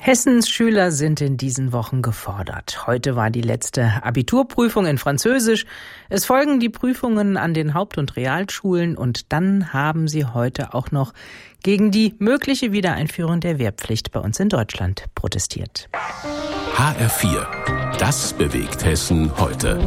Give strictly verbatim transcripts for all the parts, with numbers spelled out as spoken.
Hessens Schüler sind in diesen Wochen gefordert. Heute war die letzte Abiturprüfung in Französisch. Es folgen die Prüfungen an den Haupt- und Realschulen und dann haben sie heute auch noch gegen die mögliche Wiedereinführung der Wehrpflicht bei uns in Deutschland protestiert. H R vier. Das bewegt Hessen heute.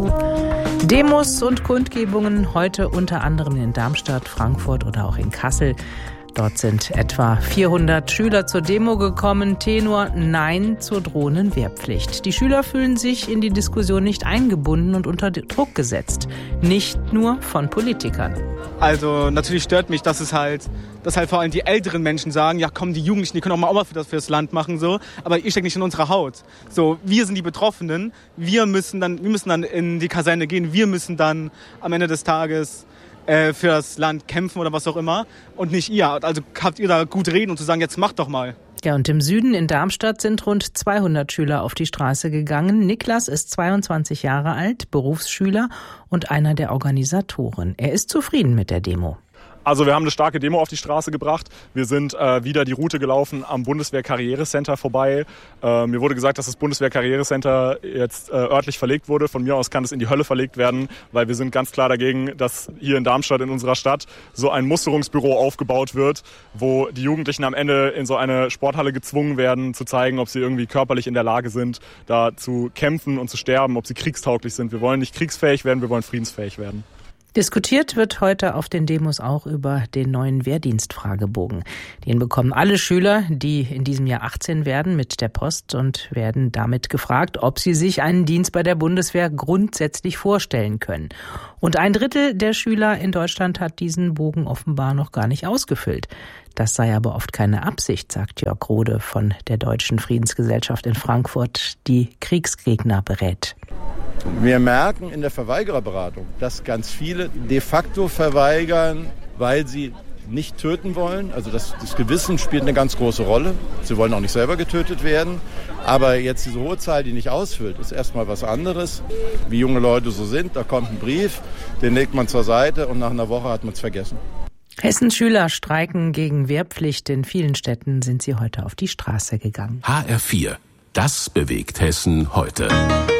Demos und Kundgebungen heute unter anderem in Darmstadt, Frankfurt oder auch in Kassel. Dort sind etwa vierhundert Schüler zur Demo gekommen. Tenor Nein zur drohenden Wehrpflicht. Die Schüler fühlen sich in die Diskussion nicht eingebunden und unter Druck gesetzt. Nicht nur von Politikern. Also natürlich stört mich, dass es halt, dass halt vor allem die älteren Menschen sagen, ja komm, die Jugendlichen, die können auch mal auch mal für das fürs Land machen, so. Aber ihr steckt nicht in unserer Haut. So, wir sind die Betroffenen. Wir müssen dann, wir müssen dann in die Kaserne gehen. Wir müssen dann am Ende des Tages für das Land kämpfen oder was auch immer und nicht ihr. Also habt ihr da gut reden und zu sagen, jetzt macht doch mal. Ja, und im Süden in Darmstadt sind rund zweihundert Schüler auf die Straße gegangen. Niklas ist zweiundzwanzig Jahre alt, Berufsschüler und einer der Organisatoren. Er ist zufrieden mit der Demo. Also wir haben eine starke Demo auf die Straße gebracht. Wir sind äh, wieder die Route gelaufen am Bundeswehr-Karrierecenter vorbei. Äh, mir wurde gesagt, dass das Bundeswehr-Karrierecenter jetzt äh, örtlich verlegt wurde. Von mir aus kann es in die Hölle verlegt werden, weil wir sind ganz klar dagegen, dass hier in Darmstadt, in unserer Stadt, so ein Musterungsbüro aufgebaut wird, wo die Jugendlichen am Ende in so eine Sporthalle gezwungen werden, zu zeigen, ob sie irgendwie körperlich in der Lage sind, da zu kämpfen und zu sterben, ob sie kriegstauglich sind. Wir wollen nicht kriegsfähig werden, wir wollen friedensfähig werden. Diskutiert wird heute auf den Demos auch über den neuen Wehrdienstfragebogen. Den bekommen alle Schüler, die in diesem Jahr achtzehn werden, mit der Post und werden damit gefragt, ob sie sich einen Dienst bei der Bundeswehr grundsätzlich vorstellen können. Und ein Drittel der Schüler in Deutschland hat diesen Bogen offenbar noch gar nicht ausgefüllt. Das sei aber oft keine Absicht, sagt Jörg Rode von der Deutschen Friedensgesellschaft in Frankfurt, die Kriegsgegner berät. Wir merken in der Verweigererberatung, dass ganz viele de facto verweigern, weil sie nicht töten wollen. Also das, das Gewissen spielt eine ganz große Rolle. Sie wollen auch nicht selber getötet werden. Aber jetzt diese hohe Zahl, die nicht ausfüllt, ist erstmal was anderes. Wie junge Leute so sind, da kommt ein Brief, den legt man zur Seite und nach einer Woche hat man es vergessen. Hessens Schüler streiken gegen Wehrpflicht. In vielen Städten sind sie heute auf die Straße gegangen. H R vier. Das bewegt Hessen heute.